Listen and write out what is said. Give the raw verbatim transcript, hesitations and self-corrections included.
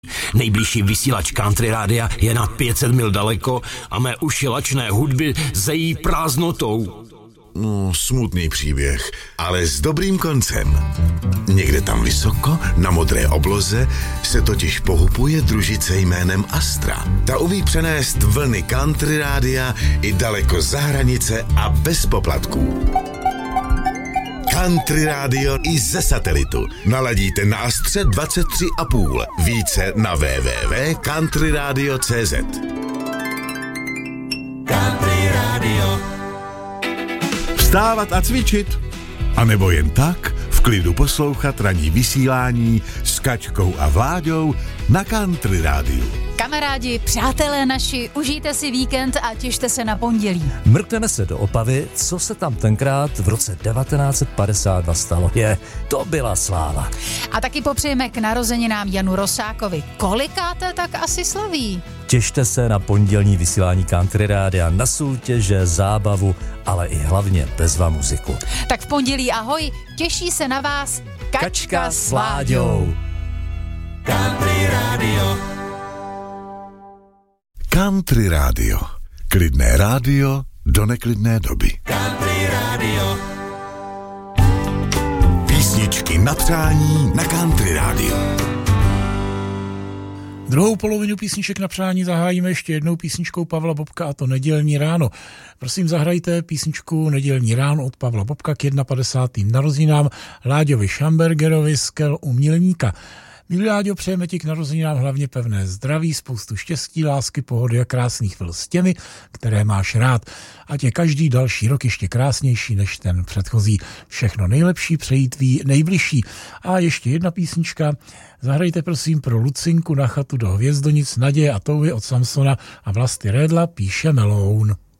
Nejbližší vysílač country rádia je na pět set mil daleko a mé uši lačné hudby zejí prázdnotou. No, smutný příběh, ale s dobrým koncem. Někde tam vysoko, na modré obloze, se totiž pohupuje družice jménem Astra. Ta umí přenést vlny country rádia i daleko za hranice a bez poplatků. Country rádio i ze satelitu. Naladíte na Astře dvacet tři a půl. Více na w w w tečka country radio tečka c z. Country rádio. Vstávat a cvičit? A nebo jen tak v klidu poslouchat ranní vysílání s Kačkou a Vláďou na Country rádiu. Kamarádi, přátelé naši, užijte si víkend a těšte se na pondělí. Mrkneme se do Opavy, co se tam tenkrát v roce devatenáct set padesát dva stalo. Je, to byla sláva. A taky popřejeme k narozeninám Janu Rosákovi. Kolikáte tak asi slaví? Těšte se na pondělní vysílání Country rádia, na soutěže, zábavu, ale i hlavně bezva muziku. Tak v pondělí ahoj, těší se na vás Kačka, Kačka s Vláďou. Country rádio. Country rádio. Klidné rádio do neklidné doby. Country rádio. Písničky na přání na Country rádio. Druhou polovinu písniček na přání zahájíme ještě jednou písničkou Pavla Bobka, a to Nedělní ráno. Prosím, zahrajte písničku Nedělní ráno od Pavla Bobka k padesátým prvním narozeninám Láďovi Šambergerovi z Kel u Mělníka. Milý Láďo, přejeme ti k narozeninám hlavně pevné zdraví, spoustu štěstí, lásky, pohody a krásných chvil s těmi, které máš rád. Ať je každý další rok ještě krásnější než ten předchozí. Všechno nejlepší přejí tví nejbližší. A ještě jedna písnička. Zahrajte prosím pro Lucinku na chatu do Hvězdonic, Naděje a touhy od Samsona a Vlasty Rédla píše Meloun.